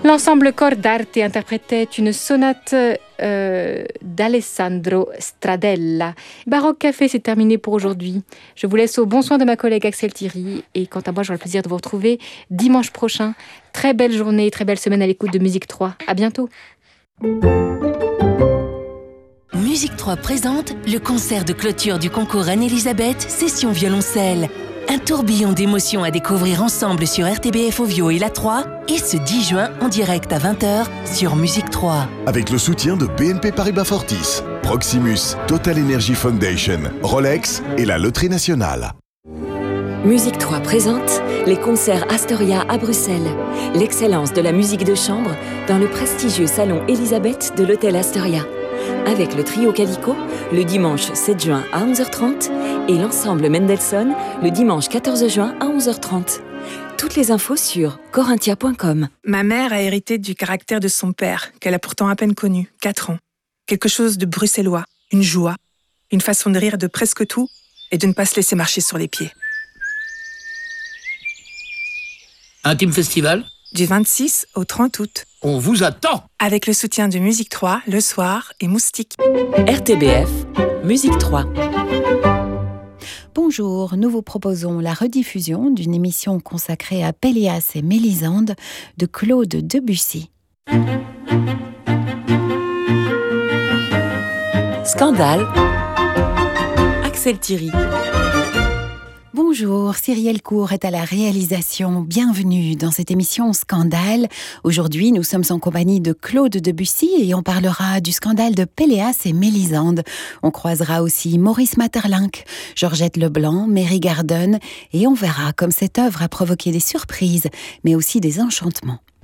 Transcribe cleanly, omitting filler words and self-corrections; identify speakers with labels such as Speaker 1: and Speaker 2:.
Speaker 1: L'ensemble Cor d'Arte interprétait une sonate d'Alessandro Stradella. Baroque Café, c'est terminé pour aujourd'hui. Je vous laisse au bon soin de ma collègue Axel Thierry. Et quant à moi, j'aurai le plaisir de vous retrouver dimanche prochain. Très belle journée, très belle semaine à l'écoute de Musique 3. À bientôt.
Speaker 2: Musique 3 présente le concert de clôture du concours Anne-Elisabeth, session violoncelle. Un tourbillon d'émotions à découvrir ensemble sur RTBF Ovio et La 3 et ce 10 juin en direct à 20h sur Musique 3.
Speaker 3: Avec le soutien de BNP Paribas Fortis, Proximus, Total Energy Foundation, Rolex et la Loterie Nationale.
Speaker 4: Musique 3 présente les concerts Astoria à Bruxelles. L'excellence de la musique de chambre dans le prestigieux salon Elisabeth de l'hôtel Astoria. Avec le trio Calico, le dimanche 7 juin à 11h30 et l'ensemble Mendelssohn, le dimanche 14 juin à 11h30. Toutes les infos sur corinthia.com.
Speaker 5: Ma mère a hérité du caractère de son père, qu'elle a pourtant à peine connu, 4 ans. Quelque chose de bruxellois, une joie, une façon de rire de presque tout et de ne pas se laisser marcher sur les pieds.
Speaker 6: Intime Festival,
Speaker 5: Du 26 au 30 août.
Speaker 6: on vous attend.
Speaker 5: Avec le soutien de Musique 3, Le Soir et Moustique.
Speaker 4: RTBF, Musique 3.
Speaker 7: Bonjour, nous vous proposons la rediffusion d'une émission consacrée à Péléas et Mélisande de Claude Debussy.
Speaker 4: Scandale. Axel Thierry.
Speaker 7: Bonjour, Cyrielle Cour est à la réalisation. Bienvenue dans cette émission Scandale. Aujourd'hui, nous sommes en compagnie de Claude Debussy et on parlera du scandale de Péléas et Mélisande. On croisera aussi Maurice Maeterlinck, Georgette Leblanc, Mary Garden et on verra comme cette œuvre a provoqué des surprises, mais aussi des enchantements.